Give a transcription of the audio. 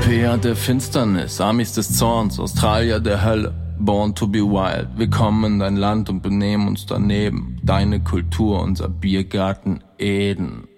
Europäer der Finsternis, Amis des Zorns, Australier der Hölle. Born to be wild. Wir kommen in dein Land und benehmen uns daneben. Deine Kultur, unser Biergarten Eden.